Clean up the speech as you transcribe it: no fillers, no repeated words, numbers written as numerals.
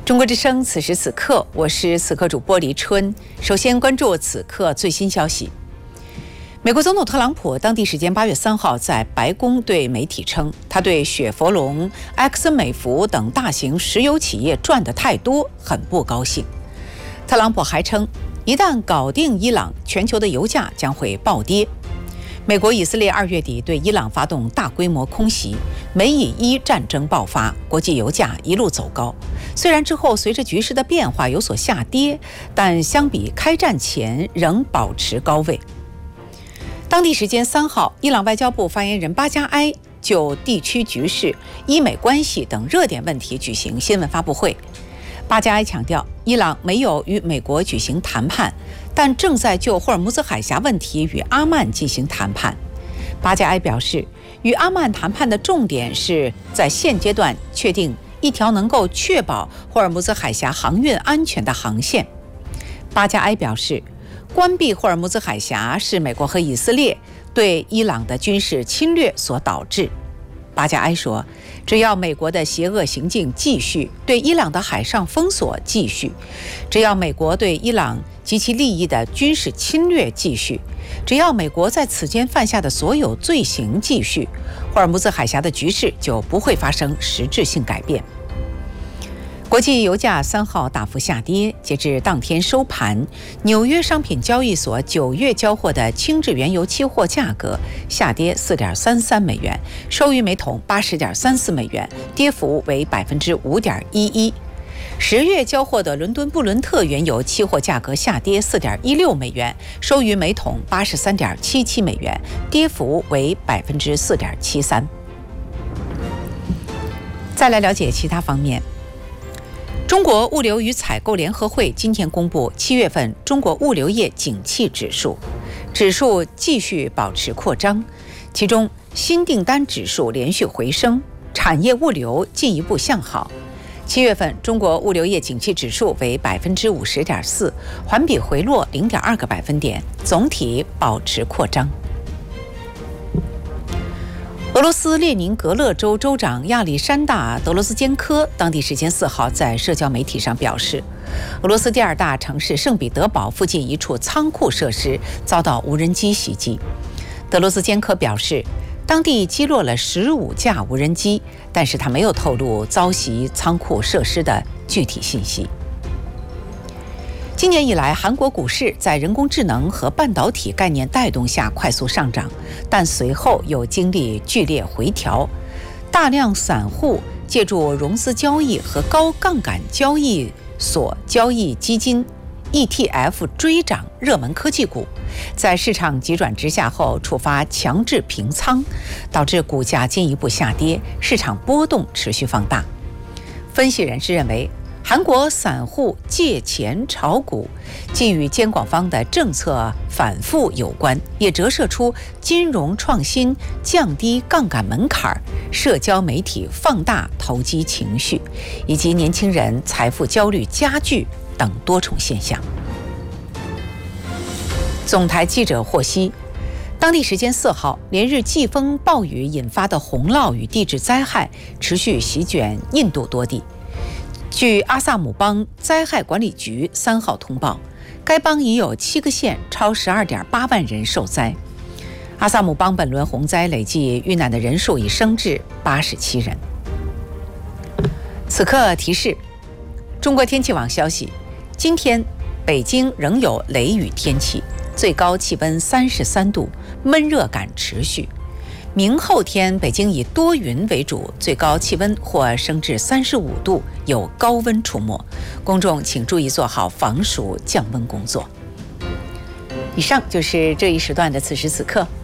中国之声，此时此刻，我是此刻主播黎春。首先关注此刻最新消息。美国总统特朗普当地时间8月3号在白宫对媒体称，他对雪佛龙、埃克森美孚等大型石油企业赚得太多很不高兴。特朗普还称，一旦搞定伊朗，全球的油价将会暴跌。美国、以色列2月底对伊朗发动大规模空袭，美以伊战争爆发，国际油价一路走高。虽然之后随着局势的变化有所下跌，但相比开战前仍保持高位。当地时间3号，伊朗外交部发言人巴加埃就地区局势、伊美关系等热点问题举行新闻发布会。巴加埃强调，伊朗没有与美国举行谈判，但正在就霍尔木兹海峡问题与阿曼进行谈判。巴加埃表示，与阿曼谈判的重点是在现阶段确定一条能够确保霍尔木兹海峡航运安全的航线。巴加埃表示，关闭霍尔木兹海峡是美国和以色列对伊朗的军事侵略所导致。巴加埃说，只要美国的邪恶行径继续，对伊朗的海上封锁继续，只要美国对伊朗及其利益的军事侵略继续，只要美国在此间犯下的所有罪行继续，霍尔木兹海峡的局势就不会发生实质性改变。国际油价3号大幅下跌，截至当天收盘，纽约商品交易所9月交货的轻质原油期货价格下跌 4.33 美元，收于每桶 80.34 美元，跌幅为 5.11%。10月交货的伦敦布伦特原油期货价格下跌 4.16 美元，收于每桶 83.77 美元，跌幅为 4.73%。再来了解其他方面。中国物流与采购联合会今天公布7月份中国物流业景气指数，指数继续保持扩张，其中新订单指数连续回升，产业物流进一步向好。7月份中国物流业景气指数为 50.4%， 环比回落 0.2个百分点，总体保持扩张。俄罗斯列宁格勒州州长亚历山大·德罗兹坚科当地时间4号在社交媒体上表示，俄罗斯第2大城市圣彼得堡附近一处仓库设施遭到无人机袭击。德罗兹坚科表示，当地击落了15架无人机，但是他没有透露遭袭仓库设施的具体信息。今年以来，韩国股市在人工智能和半导体概念带动下快速上涨，但随后又经历剧烈回调。大量散户借助融资交易和高杠杆交易所交易基金 ETF 追涨热门科技股，在市场急转直下后触发强制平仓，导致股价进一步下跌，市场波动持续放大。分析人士认为，韩国散户借钱炒股，既与监管方的政策反复有关，也折射出金融创新降低杠杆门槛、社交媒体放大投机情绪，以及年轻人财富焦虑加剧等多重现象。总台记者获悉，当地时间4号，连日季风暴雨引发的洪涝与地质灾害持续席卷印度多地。据阿萨姆邦灾害管理局3号通报，该邦已有7个县超12.8万人受灾。阿萨姆邦本轮洪灾累计遇难的人数已升至87人。此刻提示：中国天气网消息，今天北京仍有雷雨天气，最高气温33度，闷热感持续。明后天北京以多云为主，最高气温或升至35度，有高温出没，公众请注意做好防暑降温工作。以上就是这一时段的此时此刻，